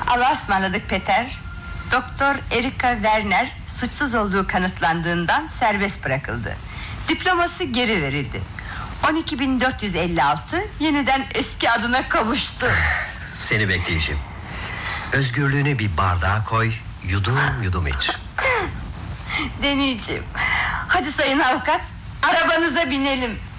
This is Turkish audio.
Allah'a ısmarladık Peter. Doktor Erika Werner suçsuz olduğu kanıtlandığından serbest bırakıldı. Diploması geri verildi. 12.456 yeniden eski adına kavuştu. Seni bekleyeceğim. Özgürlüğünü bir bardağa koy, yudum yudum iç. Deneyeceğim. Hadi sayın avukat, arabanıza binelim.